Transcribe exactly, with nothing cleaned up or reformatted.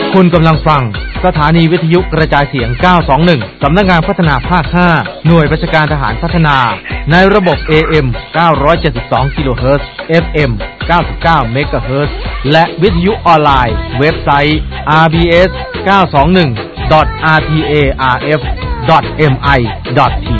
คุณกำลังฟังสถานีวิทยุกระจายเสียงเก้าสองหนึ่งสำนักงานพัฒนาภาคห้าหน่วยบัญชาการทหารพัฒนาในระบบ เอ เอ็ม เก้าร้อยเจ็ดสิบสอง กิโลเฮิรตซ์ เอฟ เอ็ม เก้าสิบเก้า เมกะเฮิรตซ์และวิทยุออนไลน์เว็บไซต์ อาร์ บี เอส เก้าสองหนึ่ง ดอท อาร์ ที เอ อาร์ เอฟ ดอท เอ็ม ไอ ดอท ที